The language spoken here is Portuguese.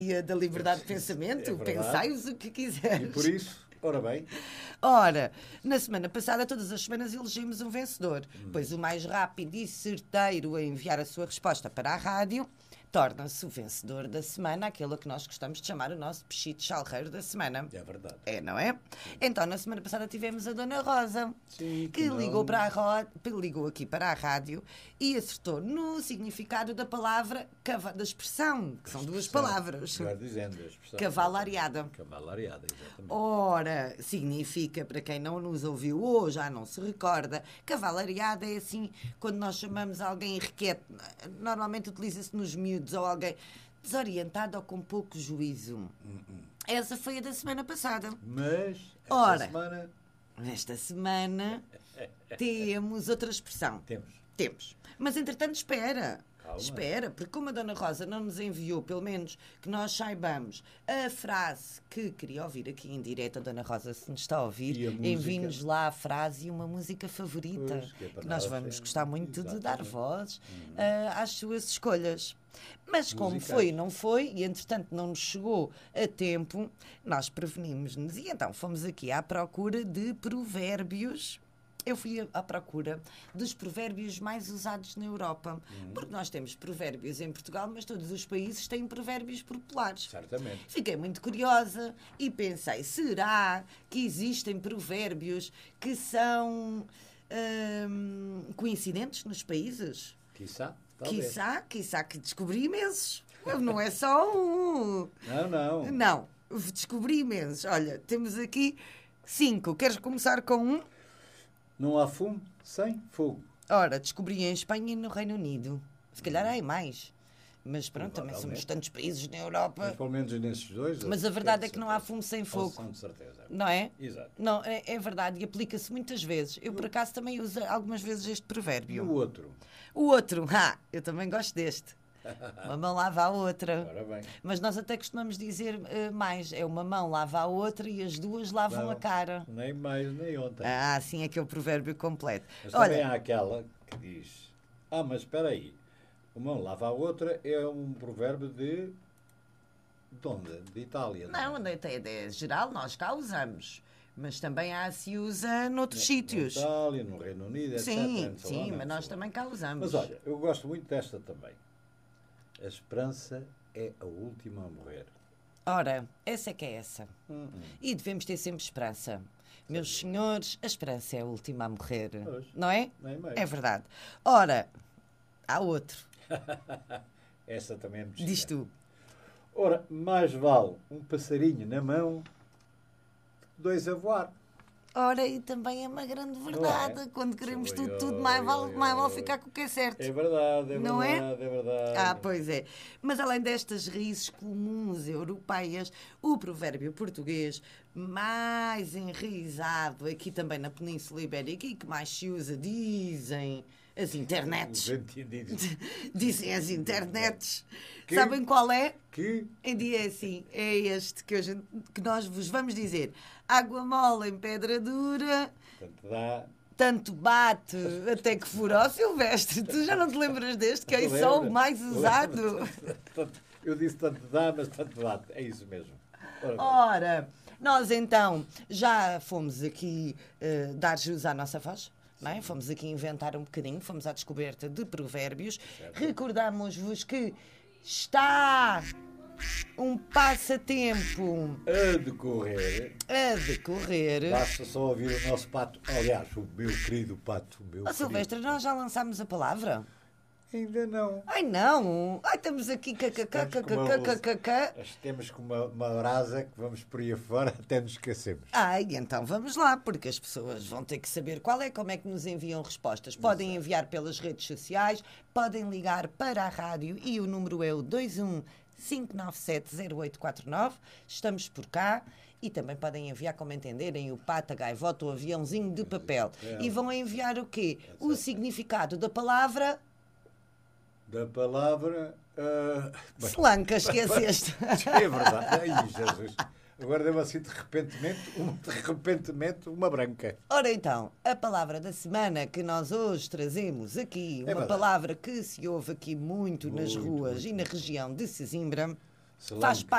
Dia da liberdade de pensamento, pensai-vos o que quiseres. E por isso, ora bem. Ora, na semana passada, todas as semanas elegemos um vencedor, pois o mais rápido e certeiro a enviar a sua resposta para a rádio torna-se o vencedor da semana, aquele que nós gostamos de chamar o nosso pechito chalreiro da semana. É verdade. É, não é? Então, na semana passada tivemos a Dona Rosa, Sim, que ligou aqui para a rádio e acertou no significado da palavra, da expressão, que são duas palavras. Melhor dizendo, a expressão. Cavalariada. Cavalariada, exatamente. Ora, significa, para quem não nos ouviu ou já não se recorda, cavalariada é assim, quando nós chamamos alguém irrequieto, normalmente utiliza-se nos miúdos, ou alguém desorientado ou com pouco juízo. Essa foi a da semana passada. Mas, esta semana temos outra expressão. Temos. Mas, entretanto, espera. Calma. Espera, porque como a Dona Rosa não nos enviou, pelo menos que nós saibamos, a frase que queria ouvir aqui em direto, a Dona Rosa, se nos está a ouvir, envie-nos lá a frase e uma música favorita, que nós vamos gostar muito de dar voz às suas escolhas. Mas como foi e não foi, e entretanto não nos chegou a tempo, nós prevenimos-nos. E então fomos aqui à procura de provérbios. Eu fui à procura dos provérbios mais usados na Europa. Porque nós temos provérbios em Portugal, mas todos os países têm provérbios populares. Certamente. Fiquei muito curiosa e pensei, será que existem provérbios que são coincidentes nos países? Quiçá. Quiçá que descobri imensos. Não é só um. Não, descobri imensos. Olha, temos aqui 5. Queres começar com um? Não há fumo sem fogo. Ora, descobri em Espanha e no Reino Unido. Se calhar há mais. Mas pronto, também somos tantos países na Europa. Mas pelo menos nesses dois. Mas a verdade é que não há fumo sem fogo. São de certeza. Não é? Exato. Não, é verdade e aplica-se muitas vezes. Eu, por acaso, também uso algumas vezes este provérbio. E o outro? O outro, eu também gosto deste. Uma mão lava a outra. Ora bem. Mas nós até costumamos dizer mais. É uma mão lava a outra e as duas lavam a cara. Nem mais, nem ontem. Sim, é que é o provérbio completo. Mas também há aquela que diz... mas espera aí. Uma mão lava a outra é um provérbio de onde? De Itália. Não, é geral, nós cá usamos. Mas também se usa noutros sítios. Na Itália, no Reino Unido, etc. Sim, mas nós também cá usamos. Mas olha, eu gosto muito desta também. A esperança é a última a morrer. Ora, essa é que é essa. E devemos ter sempre esperança. Meus senhores, a esperança é a última a morrer. Pois. Não é? Nem meio. É verdade. Ora, há outro. Essa também é muito Diz tu. Ora, mais vale um passarinho na mão que 2 a voar. Ora, e também é uma grande verdade. Quando queremos tudo, mais vale ficar com o que é certo. É verdade, não é? É verdade. Pois é. Mas além destas raízes comuns europeias, o provérbio português mais enraizado aqui também na Península Ibérica e que mais se usa, dizem as internets. Dizem as internets. Sabem qual é? Em dia é assim, é este que nós vos vamos dizer. Água mole em pedra dura. Tanto bate até que fura. Silvestre, tu já não te lembras deste? Que é só o mais usado. Eu disse tanto dá, mas tanto bate. É isso mesmo. Ora, nós então já fomos aqui dar jus à nossa voz. Não é? Fomos aqui inventar um bocadinho, fomos à descoberta de provérbios. Recordamos-vos que está um passatempo a decorrer. Basta só ouvir o nosso pato. Aliás, o meu querido pato. Silvestre, nós já lançámos a palavra? Ainda não. Ai, não. Estamos aqui Temos com uma brasa que vamos por aí afora até nos esquecemos. Então vamos lá, porque as pessoas vão ter que saber como é que nos enviam respostas. Podem enviar pelas redes sociais, podem ligar para a rádio e o número é o 215970849. Estamos por cá. E também podem enviar, como entenderem, o pato, a gaivota, o aviãozinho de papel. E vão enviar o quê? O significado da palavra... Selanca, esqueceste. É verdade. Ai, Jesus. Agora deu assim de repentemente uma branca. Ora então, a palavra da semana que nós hoje trazemos aqui, uma palavra que se ouve aqui muito nas ruas e na região de Sesimbra, faz parte